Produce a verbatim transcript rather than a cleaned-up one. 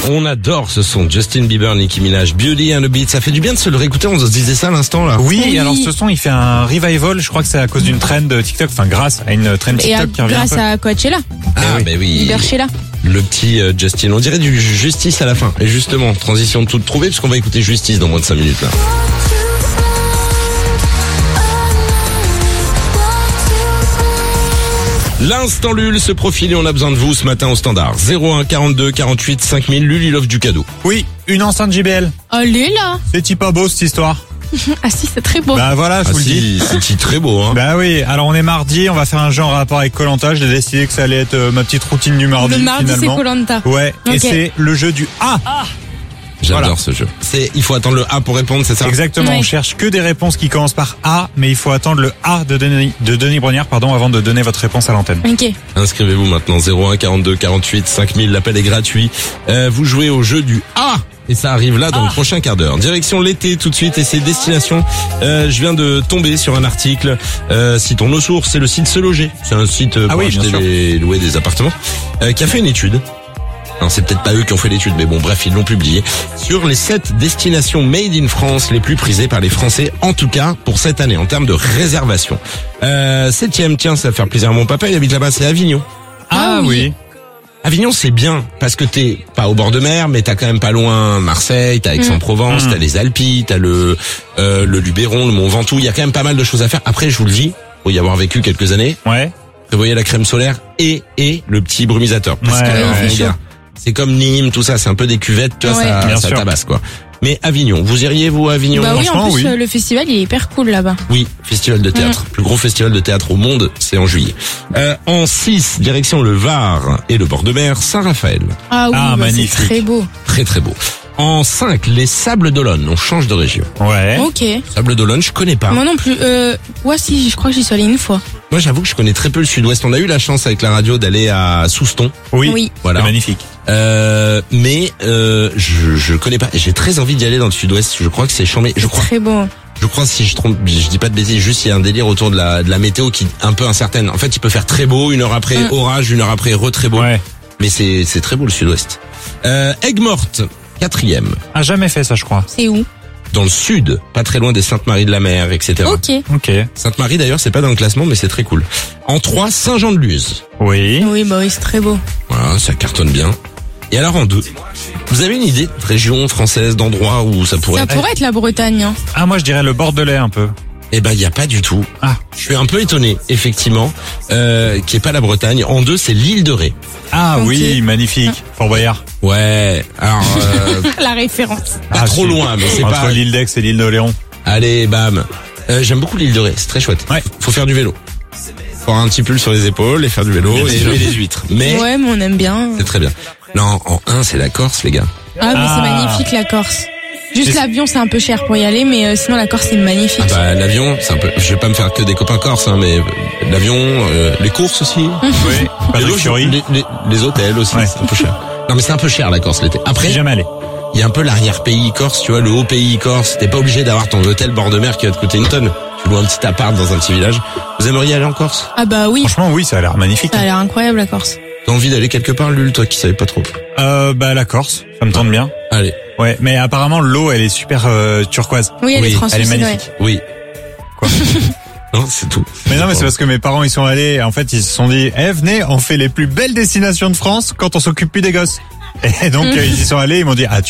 On adore ce son. Justin Bieber, Nicki Minaj, Beauty and the Beat. Ça fait du bien de se le réécouter. On se disait ça à l'instant là. Oui, Oui. alors ce son il fait un revival. Je crois que c'est à cause d'une trend TikTok, enfin grâce à une trend Et à- TikTok qui revient grâce un peu. à Coachella, Ah, oui. bah oui. Bieber Sheila. Le petit euh, Justin. On dirait du Justice à la fin. Et justement, transition toute trouvée, puisqu'on va écouter Justice dans moins de cinq minutes là. L'instant Lul se profile et on a besoin de vous ce matin au standard. zéro un quarante-deux quarante-huit cinq mille. Lul, il offre du cadeau. Oui, une enceinte J B L. Allez là. C'est pas beau cette histoire. Ah si, c'est très beau. Bah voilà, je Ah vous le dis. si, c'est très beau hein. Bah oui, alors on est mardi, on va faire un jeu en rapport avec Koh-Lanta. J'ai décidé que ça allait être euh, ma petite routine du mardi. Le mardi, c'est finalement. Koh-Lanta. Ouais, et Ok. c'est le jeu du A. J'adore Voilà. ce jeu. C'est, il faut attendre le A pour répondre, c'est ça? Exactement, Ouais. on cherche que des réponses qui commencent par A, mais il faut attendre le A de Denis, de Denis Brognard pardon, avant de donner votre réponse à l'antenne. Ok. Inscrivez-vous maintenant, zéro un quarante-deux quarante-huit cinq mille, l'appel est gratuit. Euh, vous jouez au jeu du A et ça arrive là dans Ah. le prochain quart d'heure. Direction l'été tout de suite et ses destinations. Euh, je viens de tomber sur un article. Euh, citons nos sources, c'est le site Se Loger. C'est un site euh, Ah pour oui, bien acheter sûr. et louer des appartements, euh, qui a fait une étude. Non, c'est peut-être pas eux qui ont fait l'étude, mais bon, bref, ils l'ont publié. Sur les sept destinations made in France les plus prisées par les Français, en tout cas pour cette année, en termes de réservation. Euh, septième, tiens, ça va faire plaisir à mon papa, il habite là-bas, c'est Avignon. Ah, Ah oui. oui. Avignon, c'est bien, parce que t'es pas au bord de mer, mais t'as quand même pas loin Marseille, t'as Aix-en-Provence, Mmh. t'as les Alpilles, t'as le, euh, le Luberon, le Mont Ventoux, il y a quand même pas mal de choses à faire. Après, je vous le dis, faut y avoir vécu quelques années, Ouais. prévoyez la crème solaire et, et le petit brumisateur. Parce Ouais, que, ouais, alors, il fait mon chaud. gars, c'est comme Nîmes, tout ça, c'est un peu des cuvettes, tu vois, Ouais. ça, Bien ça sûr. tabasse, quoi. Mais Avignon, vous iriez, vous, à Avignon? Bah oui, en franchement, plus, oui. euh, le festival, il est hyper cool là-bas. Oui, festival de théâtre. Plus gros festival de théâtre au monde, c'est en juillet. Euh, en six, direction le Var et le bord de mer, Saint-Raphaël. Ah oui, Ah, bah, c'est magnifique. très beau. Très très beau. En cinq, les Sables d'Olonne. On change de région. Ouais. Ok. Sables d'Olonne, je connais pas. Moi non plus. Euh, ouais, si, je crois que j'y suis allée une fois. Moi, j'avoue que je connais très peu le sud-ouest. On a eu la chance avec la radio d'aller à Souston. Oui. Oui. Voilà. C'est magnifique. Euh, mais euh, je je connais pas. J'ai très envie d'y aller dans le sud-ouest. Je crois que c'est chambé. Je crois. Très beau. Je crois si je trompe, je dis pas de bêtises. Juste il y a un délire autour de la de la météo qui est un peu incertaine. En fait, il peut faire très beau, une heure après Mm. orage, une heure après re très beau. Ouais. Mais c'est c'est très beau le sud-ouest. Euh, Aigues-Mortes, quatrième. A jamais fait ça, je crois. C'est où? Dans le sud, pas très loin des Saintes-Maries-de-la-Mer, et cetera. Ok. Ok. Sainte-Marie d'ailleurs, c'est pas dans le classement, mais c'est très cool. En trois, Saint-Jean-de-Luz. Oui. Oui, bah oui, c'est très beau. Voilà, ça cartonne bien. Et alors en deux, vous avez une idée de région française, d'endroit où ça pourrait Ça être? pourrait être la Bretagne. Hein. Ah, moi je dirais le Bordelais un peu. Eh ben, il y a pas du tout. Ah. Je suis un peu étonné, effectivement, euh, qui est pas la Bretagne. En deux, c'est l'île de Ré. Ah Ok. oui, magnifique. Fort Boyard. Ouais. Alors, euh, La référence. pas Ah, trop si. loin, mais c'est Entre pas. l'île d'Aix et l'île d'Oléron. Allez, bam. Euh, j'aime beaucoup l'île de Ré. C'est très chouette. Ouais. Faut faire du vélo. Faut avoir un petit pull sur les épaules et faire du vélo Bien et sûr. lever les huîtres. Mais Ouais, mais on aime bien. c'est très bien. Non, en un, c'est la Corse, les gars. Ah, mais Ah. c'est magnifique la Corse. Juste Mais- l'avion, c'est un peu cher pour y aller, mais euh, sinon la Corse, c'est magnifique. Ah bah l'avion, c'est un peu. Je vais pas me faire que des copains corses, hein, mais l'avion, euh, les courses aussi, Oui. les, Patrick loges- Fiori. les, les- les hôtels aussi, Ouais. c'est un peu cher. Non mais c'est un peu cher la Corse l'été. Après, Jamais allé. il y a un peu l'arrière-pays corse, tu vois, le haut pays corse. T'es pas obligé d'avoir ton hôtel bord de mer qui va te coûter une tonne. Tu loues un petit appart dans un petit village. Vous aimeriez aller en Corse? Ah bah oui, Franchement, oui, ça a l'air magnifique. ça a l'air incroyable la Corse. T'as envie d'aller quelque part, Lul, toi qui savais pas trop? Euh, bah la Corse, ça me tente bien. Allez, Ouais, mais apparemment l'eau, elle est super euh, turquoise. Oui, elle Oui, est elle est translucide, ouais. magnifique. oui. Quoi? Non, c'est tout. Mais non, mais c'est parce que mes parents, ils sont allés, en fait, ils se sont dit, eh, venez, on fait les plus belles destinations de France quand on s'occupe plus des gosses. Et donc, euh, ils y sont allés, ils m'ont dit, ah, tu